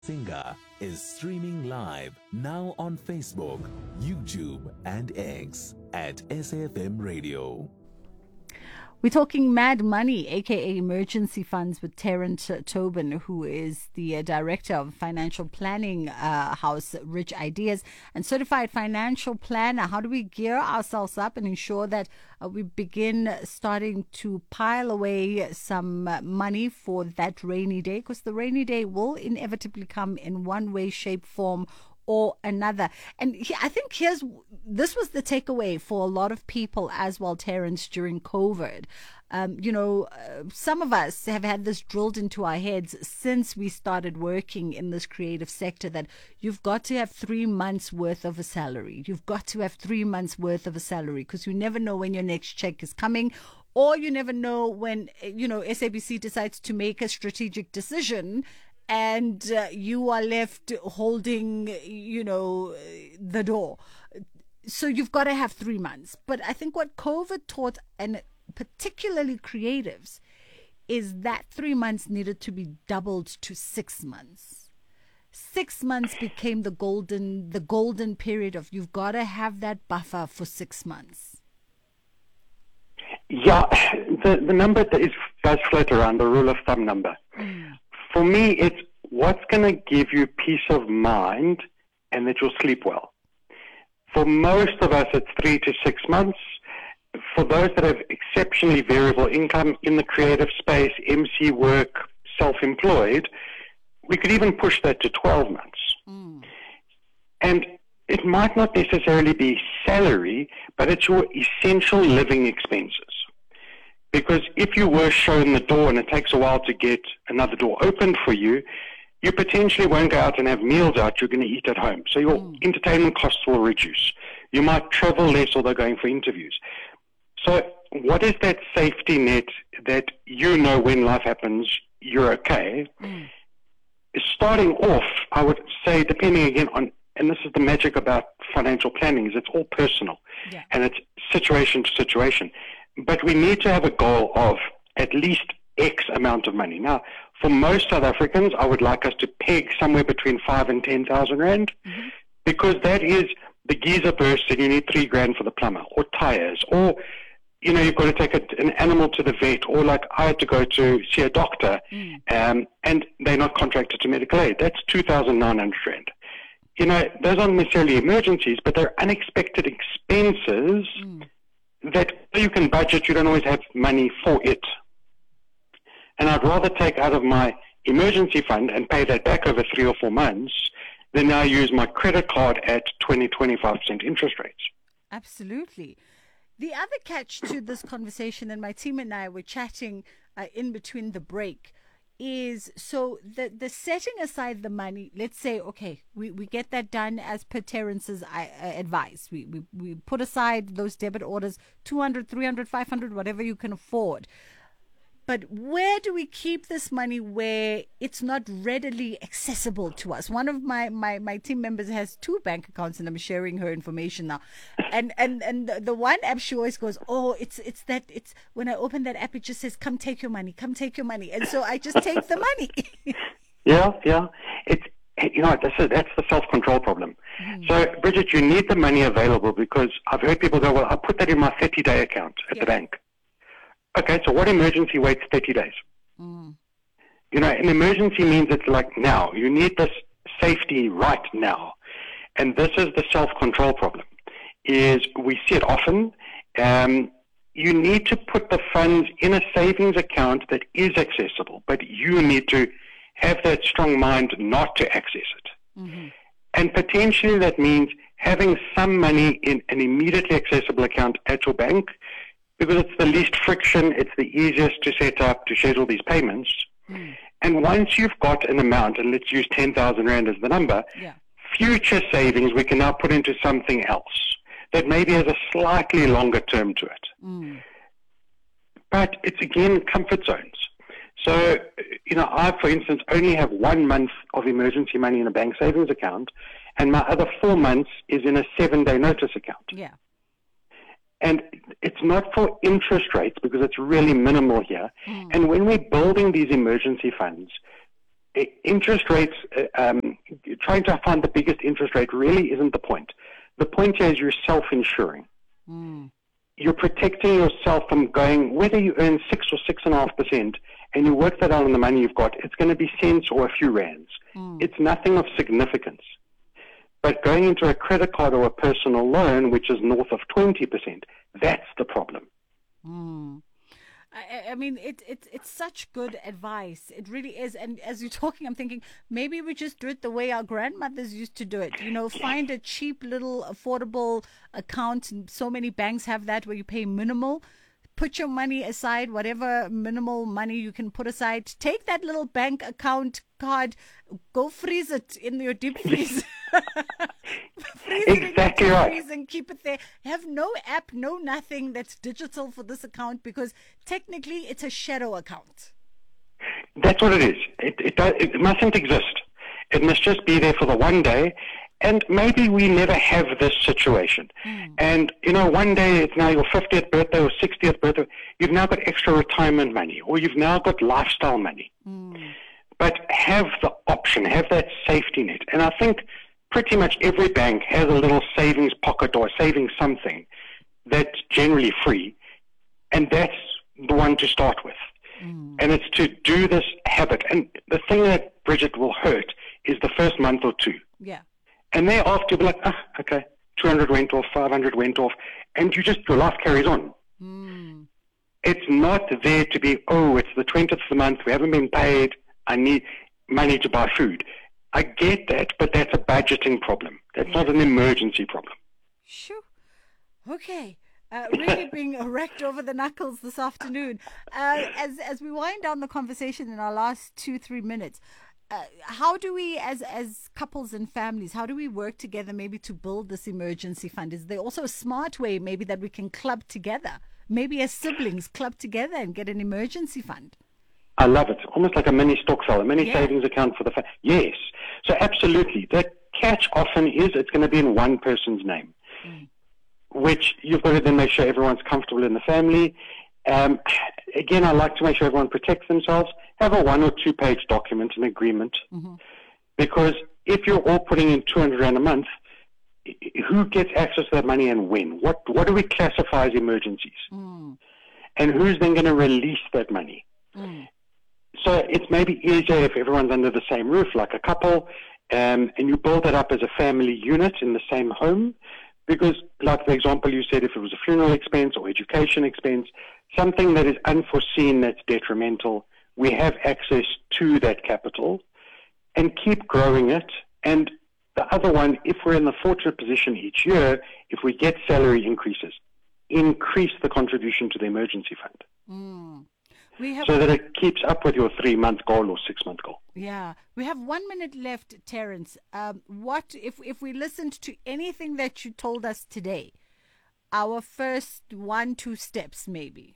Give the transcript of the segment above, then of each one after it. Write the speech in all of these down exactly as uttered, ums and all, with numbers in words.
Singer is streaming live now on Facebook, YouTube, and X at S A F M Radio. We're talking Mad Money, aka Emergency Funds, with Terence Tobin, who is the uh, director of financial planning uh, house Rich Ideas and certified financial planner. How do we gear ourselves up and ensure that uh, we begin starting to pile away some uh, money for that rainy day? Because the rainy day will inevitably come in one way, shape, form, or another. And he, I think here's this was the takeaway for a lot of people as well, Terence, during COVID. Um, you know, uh, some of us have had this drilled into our heads since we started working in this creative sector that you've got to have three months worth of a salary. You've got to have three months worth of a salary because you never know when your next check is coming, or you never know when, you know, S A B C decides to make a strategic decision and uh, you are left holding, you know, the door. So you've got to have three months. But I think what COVID taught, and particularly creatives, is that three months needed to be doubled to six months. Six months became the golden, the golden period of you've got to have that buffer for six months. Yeah, the, the number that is, does float around, the rule of thumb number. Mm. For me, it's what's going to give you peace of mind and that you'll sleep well. For most of us, it's three to six months. For those that have exceptionally variable income in the creative space, M C work, self-employed, we could even push that to twelve months. Mm. And it might not necessarily be salary, but it's your essential living expenses. Because if you were shown the door and it takes a while to get another door opened for you, you potentially won't go out and have meals out. You're going to eat at home. So your mm. entertainment costs will reduce. You might travel less, although going for interviews. So what is that safety net that you know when life happens, you're okay? Mm. Starting off, I would say, depending again on, and this is the magic about financial planning, is it's all personal. Yeah. And it's situation to situation. But we need to have a goal of at least X amount of money. Now, for most South Africans, I would like us to peg somewhere between five and ten thousand rand, mm-hmm. because that is the geyser burst and you need three grand for the plumber, or tires, or you know you've got to take a, an animal to the vet, or like I had to go to see a doctor, mm. um, and they're not contracted to medical aid. That's two thousand nine hundred rand. You know, those aren't necessarily emergencies, but they're unexpected expenses. Mm. That you can budget, you don't always have money for it. And I'd rather take out of my emergency fund and pay that back over three or four months than now use my credit card at twenty, twenty-five percent interest rates. Absolutely. The other catch to this conversation, and my team and I were chatting uh, in between the break, is so the the setting aside the money. Let's say, okay, we, we get that done as per Terence's uh, advice. We, we we put aside those debit orders, two hundred, three hundred, five hundred, whatever you can afford. But where do we keep this money where it's not readily accessible to us? One of my, my, my team members has two bank accounts, and I'm sharing her information now. And and and the, the one app, she always goes, oh, it's it's that it's when I open that app, it just says, come take your money, come take your money. And so I just take the money. yeah, yeah. It's you know that's a, that's the self-control problem. Mm. So Bridget, you need the money available, because I've heard people go, well, I'll put that in my thirty-day account at yeah. the bank. Okay, so what emergency waits thirty days? Mm. You know, an emergency means it's like now. You need this safety right now. And this is the self-control problem, is we see it often. Um, you need to put the funds in a savings account that is accessible, but you need to have that strong mind not to access it. Mm-hmm. And potentially that means having some money in an immediately accessible account at your bank, because it's the least friction, it's the easiest to set up, to schedule these payments. Mm. And once you've got an amount, and let's use ten thousand rand as the number, yeah. future savings we can now put into something else that maybe has a slightly longer term to it. Mm. But it's, again, comfort zones. So, you know, I, for instance, only have one month of emergency money in a bank savings account, and my other four months is in a seven-day notice account. Yeah. And it's not for interest rates, because it's really minimal here. Mm. And when we're building these emergency funds, interest rates, uh, um, trying to find the biggest interest rate really isn't the point. The point here is you're self-insuring. Mm. You're protecting yourself from going, whether you earn six or six and a half percent, and you work that out on the money you've got, it's going to be cents or a few rands. Mm. It's nothing of significance. But going into a credit card or a personal loan, which is north of twenty percent, that's the problem. Mm. I, I mean, it, it, it's such good advice. It really is. And as you're talking, I'm thinking maybe we just do it the way our grandmothers used to do it. You know, find a cheap little affordable account. And so many banks have that where you pay minimal. Put your money aside, whatever minimal money you can put aside. Take that little bank account card, go freeze it in your deep freeze. freeze exactly it in your right. freeze and keep it there. Have no app, no nothing that's digital for this account because technically it's a shadow account. That's what it is. It, it, it mustn't exist. It must just be there for the one day. And maybe we never have this situation. Mm. And, you know, one day it's now your fiftieth birthday or sixtieth birthday. You've now got extra retirement money or you've now got lifestyle money. Mm. But have the option, have that safety net. And I think pretty much every bank has a little savings pocket or saving something that's generally free. And that's the one to start with. Mm. And it's to do this habit. And the thing that, Bridget, will hurt is the first month or two. Yeah. And thereafter, you'll be like, ah, okay, two hundred went off, five hundred went off, and you just, your life carries on. Mm. It's not there to be, oh, it's the twentieth of the month, we haven't been paid, I need money to buy food. I get that, but that's a budgeting problem. That's yeah. not an emergency problem. Sure. Okay. Uh, really being wrecked over the knuckles this afternoon. Uh, as as we wind down the conversation in our last two, three minutes, Uh, how do we, as as couples and families, how do we work together maybe to build this emergency fund? Is there also a smart way maybe that we can club together, maybe as siblings club together and get an emergency fund? I love it. Almost like a mini stokvel, a mini yeah. savings account for the family. Yes. So absolutely. The catch often is it's going to be in one person's name, mm. which you've got to then make sure everyone's comfortable in the family. Um, again, I like to make sure everyone protects themselves. Have a one or two page document, an agreement, mm-hmm. because if you're all putting in two hundred rand a month, who gets access to that money and when? What what do we classify as emergencies? Mm. And who's then going to release that money? Mm. So it's maybe easier if everyone's under the same roof, like a couple, um, and you build it up as a family unit in the same home. Because, like the example you said, if it was a funeral expense or education expense, something that is unforeseen that's detrimental, we have access to that capital and keep growing it. And the other one, if we're in the fortunate position each year, if we get salary increases, increase the contribution to the emergency fund. Mm. We have so that it keeps up with your three-month goal or six-month goal. Yeah. We have one minute left, Terence. Um, what if, if we listened to anything that you told us today, our first one, two steps maybe?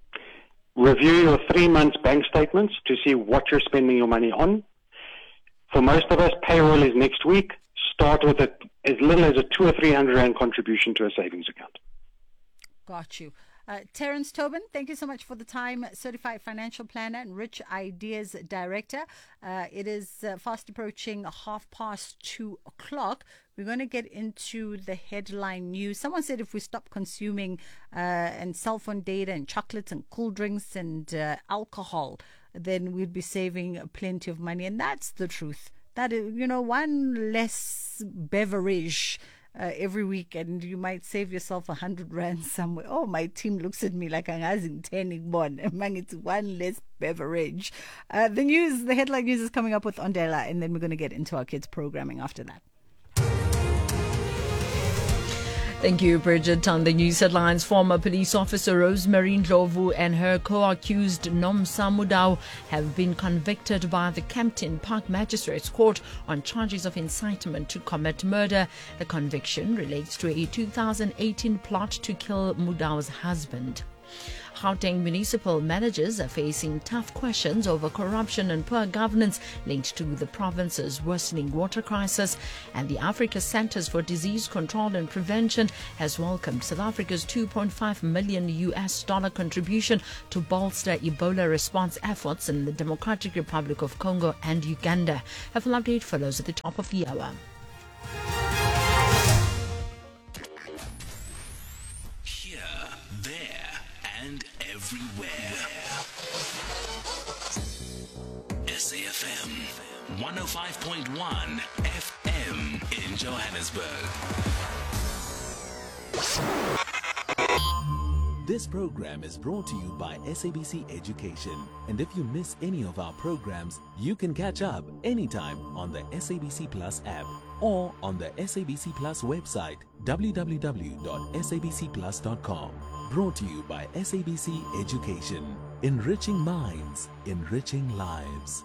Review your three months bank statements to see what you're spending your money on. For most of us, payroll is next week. Start with a, as little as a two or three hundred rand contribution to a savings account. Got you. Uh, Terence Tobin, thank you so much for the time. Certified financial planner and Rich Ideas Director. Uh, it is uh, fast approaching half past two o'clock. We're going to get into the headline news. Someone said if we stop consuming uh, and cell phone data and chocolates and cool drinks and uh, alcohol, then we'd be saving plenty of money. And that's the truth. That is, you know, one less beverage Uh, every week, and you might save yourself a hundred rand somewhere. Oh, my team looks at me like I'm asking ten bon. Among it's one less beverage. Uh, the news, the headline news is coming up with Ondela, and then we're going to get into our kids' programming after that. Thank you, Bridget. On the news headlines, former police officer Rosemary Ndlovu and her co-accused Nomsa Mudau have been convicted by the Kempton Park Magistrates Court on charges of incitement to commit murder. The conviction relates to a two thousand eighteen plot to kill Mudau's husband. Gauteng municipal managers are facing tough questions over corruption and poor governance linked to the province's worsening water crisis. And the Africa Centers for Disease Control and Prevention has welcomed South Africa's two point five million U S dollar contribution to bolster Ebola response efforts in the Democratic Republic of Congo and Uganda. A full update follows at the top of the hour. Here, there, and everywhere. S A F M one oh five point one F M in Johannesburg. This program is brought to you by S A B C Education. And if you miss any of our programs, you can catch up anytime on the S A B C Plus app or on the S A B C Plus website, w w w dot s a b c plus dot com. Brought to you by S A B C Education. Enriching minds, enriching lives.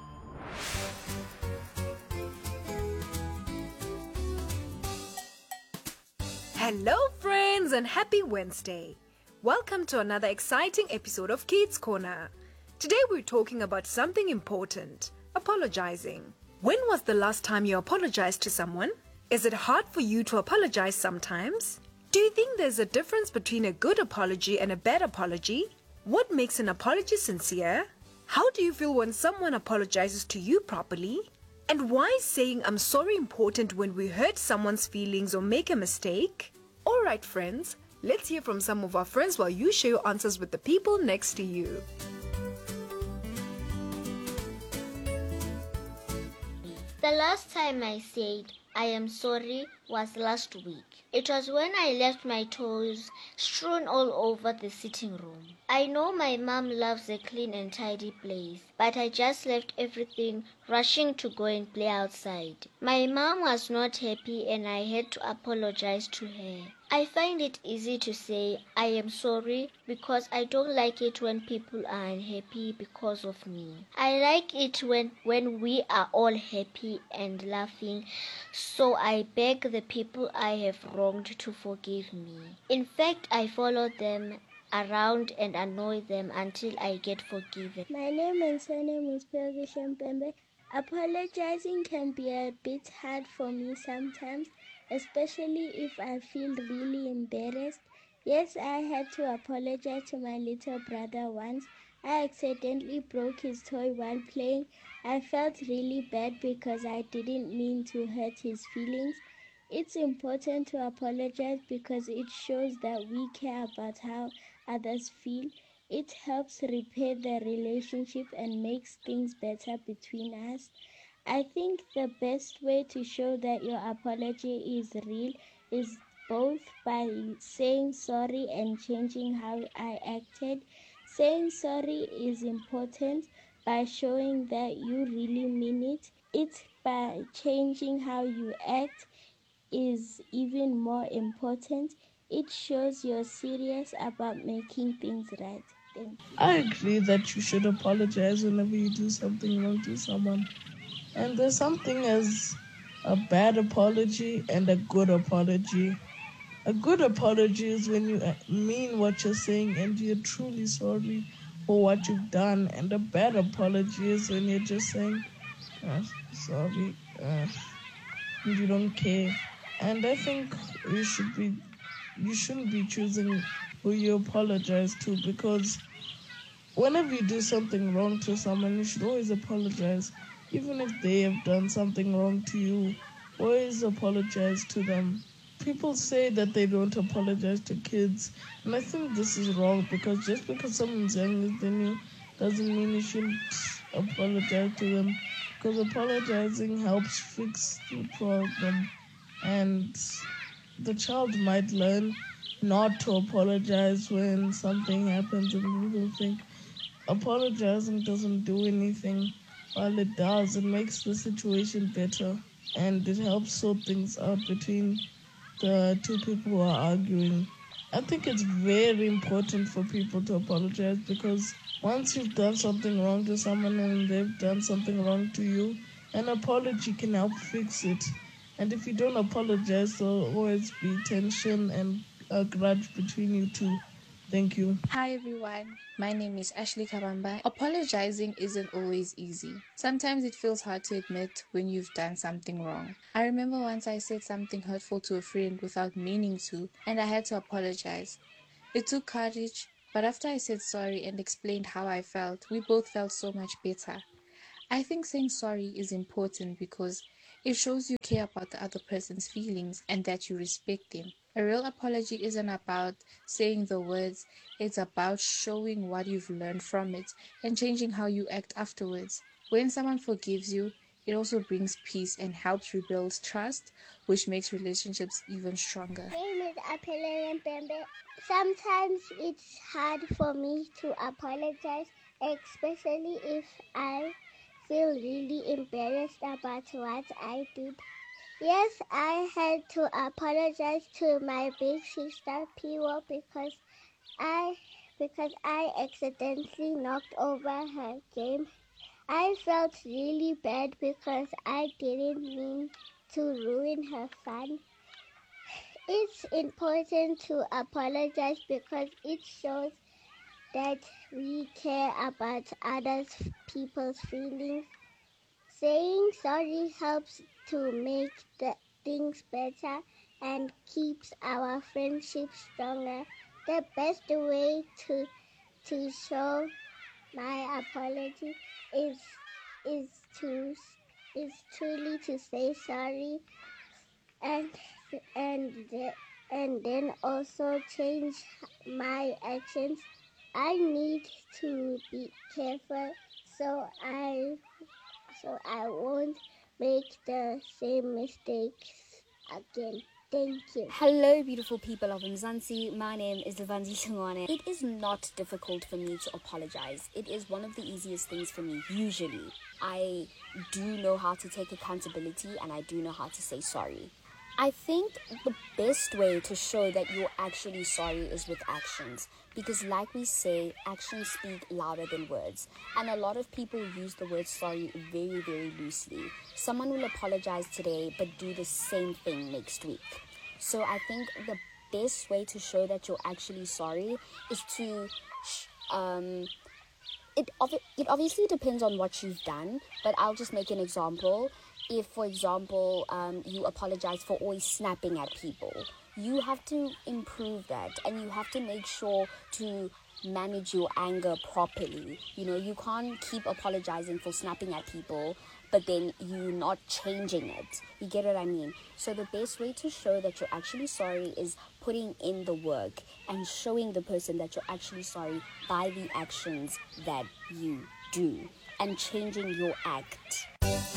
Hello, friends, and happy Wednesday. Welcome to another exciting episode of Kids Corner. Today we're talking about something important: apologizing. When was the last time you apologized to someone? Is it hard for you to apologize sometimes? Do you think there's a difference between a good apology and a bad apology? What makes an apology sincere? How do you feel when someone apologizes to you properly? And why is saying I'm sorry important when we hurt someone's feelings or make a mistake? Alright, friends, let's hear from some of our friends while you share your answers with the people next to you. The last time I said I am sorry was last week. It was when I left my toys strewn all over the sitting room. I know my mom loves a clean and tidy place, but I just left everything rushing to go and play outside. My mom was not happy and I had to apologize to her. I find it easy to say I am sorry because I don't like it when people are unhappy because of me. I like it when, when we are all happy and laughing, so I beg the people I have wronged to forgive me. In fact, I follow them around and annoy them until I get forgiven. My name and surname is Pelgi Shempembe. Apologizing can be a bit hard for me sometimes, especially if I feel really embarrassed. Yes, I had to apologize to my little brother once. I accidentally broke his toy while playing. I felt really bad because I didn't mean to hurt his feelings. It's important to apologize because it shows that we care about how others feel. It helps repair the relationship and makes things better between us. I think the best way to show that your apology is real is both by saying sorry and changing how I acted. Saying sorry is important by showing that you really mean it. It's by changing how you act is even more important. It shows you're serious about making things right. Thank you. I agree that you should apologize whenever you do something wrong to someone. And there's something as a bad apology and a good apology. A good apology is when you mean what you're saying and you're truly sorry for what you've done. And a bad apology is when you're just saying, oh, sorry, uh, you don't care. And I think you should be, you shouldn't be choosing who you apologize to, because whenever you do something wrong to someone, you should always apologize. Even if they have done something wrong to you, always apologize to them. People say that they don't apologize to kids, and I think this is wrong, because just because someone's younger than you doesn't mean you shouldn't apologize to them, because apologizing helps fix the problem, and the child might learn not to apologize when something happens and people think apologizing doesn't do anything. While it does, it makes the situation better and it helps sort things out between the two people who are arguing. I think it's very important for people to apologize, because once you've done something wrong to someone and they've done something wrong to you, an apology can help fix it. And if you don't apologize, there'll always be tension and a grudge between you two. Thank you. Hi everyone, my name is Ashley Kabamba. Apologizing isn't always easy. Sometimes it feels hard to admit when you've done something wrong. I remember once I said something hurtful to a friend without meaning to, and I had to apologize. It took courage, but after I said sorry and explained how I felt, we both felt so much better. I think saying sorry is important because it shows you care about the other person's feelings and that you respect them. A real apology isn't about saying the words, it's about showing what you've learned from it and changing how you act afterwards. When someone forgives you, it also brings peace and helps rebuild trust, which makes relationships even stronger. My name is Apele Mpembe. Sometimes it's hard for me to apologize, especially if I feel really embarrassed about what I did. Yes, I had to apologize to my big sister Piwo because I because I accidentally knocked over her game. I felt really bad because I didn't mean to ruin her fun. It's important to apologize because it shows that we care about other people's feelings. Saying sorry helps to make the things better and keeps our friendship stronger. The best way to to show my apology is is to is truly to say sorry and and and then also change my actions. I need to be careful so I so I won't make the same mistakes again. Thank you. Hello, beautiful people of Mzansi. My name is Levanzi Singwane. It is not difficult for me to apologize. It is one of the easiest things for me, usually. I do know how to take accountability and I do know how to say sorry. I think the best way to show that you're actually sorry is with actions, because like we say, actions speak louder than words, and a lot of people use the word sorry very, very loosely. Someone will apologize today but do the same thing next week. So I think the best way to show that you're actually sorry is to um it it obviously depends on what you've done, but I'll just make an example. If, for example, um, you apologize for always snapping at people, you have to improve that and you have to make sure to manage your anger properly. You know, you can't keep apologizing for snapping at people, but then you're not changing it. You get what I mean? So the best way to show that you're actually sorry is putting in the work and showing the person that you're actually sorry by the actions that you do and changing your act.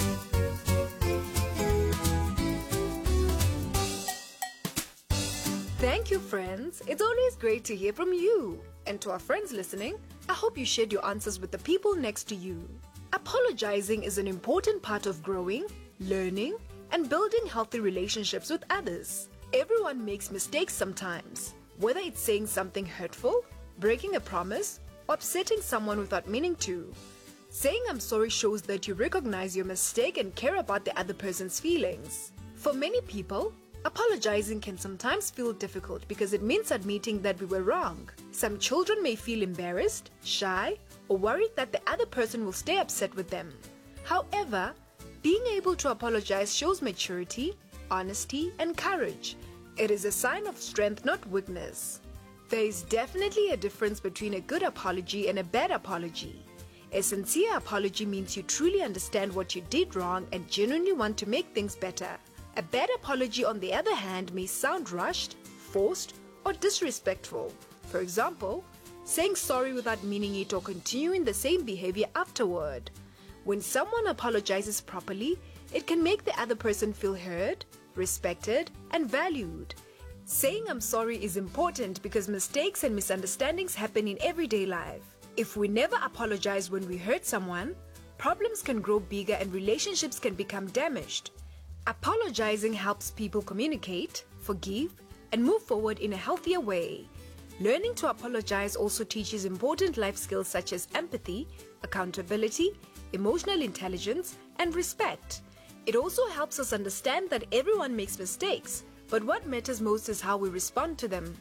Thank you, friends. It's always great to hear from you. And to our friends listening, I hope you shared your answers with the people next to you. Apologizing is an important part of growing, learning, and building healthy relationships with others. Everyone makes mistakes sometimes, whether it's saying something hurtful, breaking a promise, or upsetting someone without meaning to. Saying I'm sorry shows that you recognize your mistake and care about the other person's feelings. For many people, apologizing can sometimes feel difficult because it means admitting that we were wrong. Some children may feel embarrassed, shy, or worried that the other person will stay upset with them. However, being able to apologize shows maturity, honesty, and courage. It is a sign of strength, not weakness. There is definitely a difference between a good apology and a bad apology. A sincere apology means you truly understand what you did wrong and genuinely want to make things better. A bad apology, on the other hand, may sound rushed, forced, or disrespectful. For example, saying sorry without meaning it or continuing the same behavior afterward. When someone apologizes properly, it can make the other person feel heard, respected, and valued. Saying I'm sorry is important because mistakes and misunderstandings happen in everyday life. If we never apologize when we hurt someone, problems can grow bigger and relationships can become damaged. Apologizing helps people communicate, forgive, and move forward in a healthier way. Learning to apologize also teaches important life skills such as empathy, accountability, emotional intelligence, and respect. It also helps us understand that everyone makes mistakes, but what matters most is how we respond to them.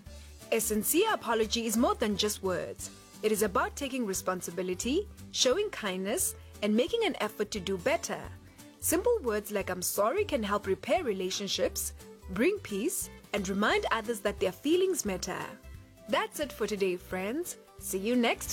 A sincere apology is more than just words. It is about taking responsibility, showing kindness, and making an effort to do better. Simple words like I'm sorry can help repair relationships, bring peace, and remind others that their feelings matter. That's it for today, friends. See you next